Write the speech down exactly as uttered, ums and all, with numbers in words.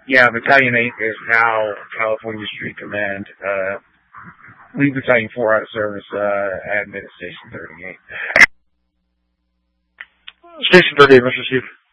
Yeah, Battalion eight is now California Street Command. Uh, leave Battalion four out of service, uh, admit at Station thirty-eight. Station thirty-eight, Mister Chief.